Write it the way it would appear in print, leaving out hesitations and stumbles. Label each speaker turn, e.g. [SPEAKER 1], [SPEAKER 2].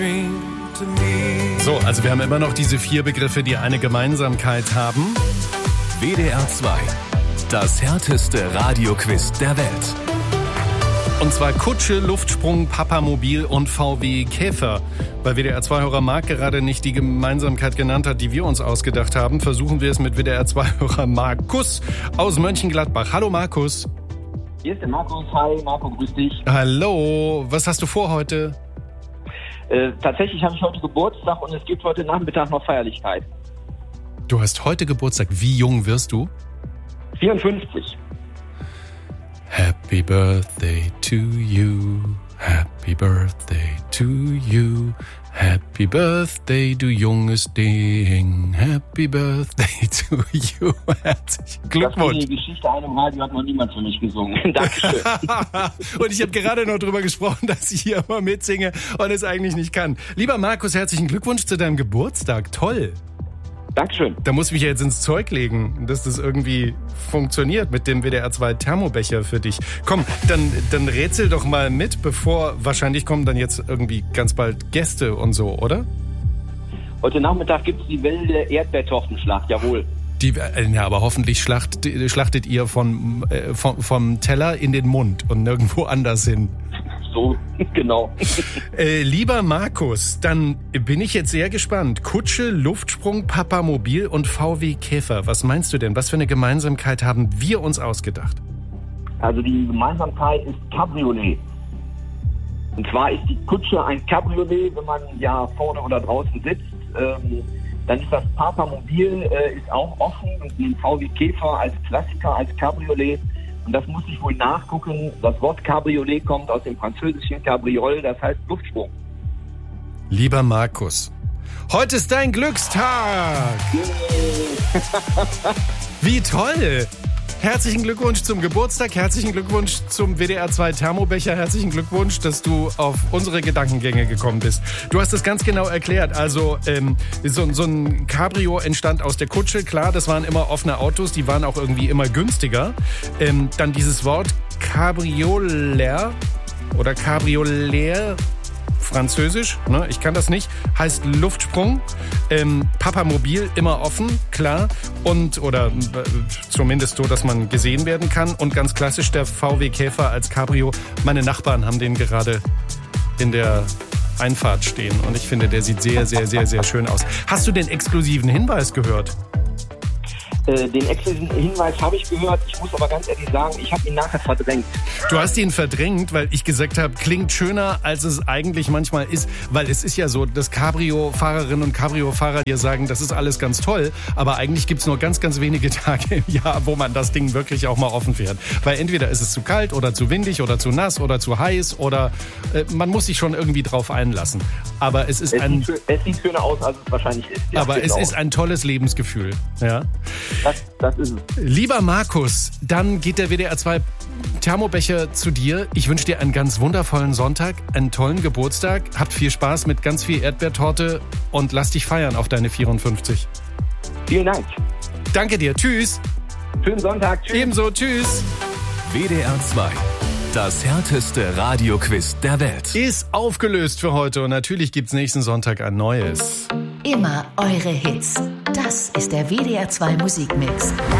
[SPEAKER 1] So, also wir haben immer noch diese 4 Begriffe, die eine Gemeinsamkeit haben.
[SPEAKER 2] WDR 2, das härteste Radioquiz der Welt.
[SPEAKER 1] Und zwar Kutsche, Luftsprung, Papamobil und VW Käfer. Weil WDR 2-Hörer Marc gerade nicht die Gemeinsamkeit genannt hat, die wir uns ausgedacht haben, versuchen wir es mit WDR 2-Hörer Markus aus Mönchengladbach. Hallo Markus.
[SPEAKER 3] Hier ist der Markus. Hi Marco, grüß dich.
[SPEAKER 1] Hallo, was hast du vor heute?
[SPEAKER 3] Tatsächlich habe ich heute Geburtstag und es gibt heute Nachmittag noch Feierlichkeit.
[SPEAKER 1] Du hast heute Geburtstag. Wie jung wirst du?
[SPEAKER 3] 54.
[SPEAKER 1] Happy birthday to you. Happy birthday to you. Happy birthday, du junges Ding. Happy birthday to you. Herzlichen Glückwunsch.
[SPEAKER 3] Die Geschichte einem Radio hat noch niemand für mich gesungen. Dankeschön.
[SPEAKER 1] Und ich habe gerade noch drüber gesprochen, dass ich hier immer mitsinge und es eigentlich nicht kann. Lieber Markus, herzlichen Glückwunsch zu deinem Geburtstag. Toll.
[SPEAKER 3] Dankeschön.
[SPEAKER 1] Da muss ich mich ja jetzt ins Zeug legen, dass das irgendwie funktioniert mit dem WDR 2 Thermobecher für dich. Komm, dann rätsel doch mal mit, bevor wahrscheinlich kommen dann jetzt irgendwie ganz bald Gäste und so, oder?
[SPEAKER 3] Heute Nachmittag gibt's die wilde Erdbeertortenschlacht, jawohl.
[SPEAKER 1] Ja, aber hoffentlich schlachtet ihr vom Teller in den Mund und nirgendwo anders hin.
[SPEAKER 3] So, genau.
[SPEAKER 1] Lieber Markus, dann bin ich jetzt sehr gespannt. Kutsche, Luftsprung, Papamobil und VW Käfer. Was meinst du denn? Was für eine Gemeinsamkeit haben wir uns ausgedacht?
[SPEAKER 3] Also die Gemeinsamkeit ist Cabriolet. Und zwar ist die Kutsche ein Cabriolet, wenn man ja vorne oder draußen sitzt. Dann ist das Papamobil ist auch offen und ein VW Käfer als Klassiker, als Cabriolet. Und das muss ich wohl nachgucken. Das Wort Cabriolet kommt aus dem französischen Cabriole, das heißt Luftsprung.
[SPEAKER 1] Lieber Markus, heute ist dein Glückstag! Wie toll! Herzlichen Glückwunsch zum Geburtstag, herzlichen Glückwunsch zum WDR 2 Thermobecher, herzlichen Glückwunsch, dass du auf unsere Gedankengänge gekommen bist. Du hast es ganz genau erklärt, also so ein Cabrio entstand aus der Kutsche, klar, das waren immer offene Autos, die waren auch irgendwie immer günstiger. Dann dieses Wort Cabriolet oder Cabriolet, französisch, ne? Ich kann das nicht, heißt Luftsprung, Papamobil immer offen, klar, oder zumindest so, dass man gesehen werden kann und ganz klassisch der VW Käfer als Cabrio. Meine Nachbarn haben den gerade in der Einfahrt stehen und ich finde, der sieht sehr, sehr, sehr, sehr schön aus. Hast du den exklusiven Hinweis gehört?
[SPEAKER 3] Den exklusiven Hinweis habe ich gehört. Ich muss aber ganz ehrlich sagen, ich habe ihn nachher verdrängt.
[SPEAKER 1] Du hast ihn verdrängt, weil ich gesagt habe, klingt schöner, als es eigentlich manchmal ist. Weil es ist ja so, dass Cabrio-Fahrerinnen und Cabrio-Fahrer dir sagen, das ist alles ganz toll. Aber eigentlich gibt es nur ganz, ganz wenige Tage im Jahr, wo man das Ding wirklich auch mal offen fährt. Weil entweder ist es zu kalt oder zu windig oder zu nass oder zu heiß oder man muss sich schon irgendwie drauf einlassen. Aber es sieht
[SPEAKER 3] schöner aus, als es wahrscheinlich ist. Ja,
[SPEAKER 1] aber es ist ein tolles Lebensgefühl. Ja.
[SPEAKER 3] Das ist es.
[SPEAKER 1] Lieber Markus, dann geht der WDR 2 Thermobecher zu dir. Ich wünsche dir einen ganz wundervollen Sonntag, einen tollen Geburtstag. Habt viel Spaß mit ganz viel Erdbeertorte und lass dich feiern auf deine 54.
[SPEAKER 3] Vielen Dank.
[SPEAKER 1] Danke dir. Tschüss.
[SPEAKER 3] Schönen Sonntag. Tschüss.
[SPEAKER 1] Ebenso. Tschüss.
[SPEAKER 2] WDR 2. Das härteste Radioquiz der Welt.
[SPEAKER 1] Ist aufgelöst für heute und natürlich gibt's nächsten Sonntag ein neues.
[SPEAKER 4] Immer eure Hits. Das ist der WDR 2 Musikmix.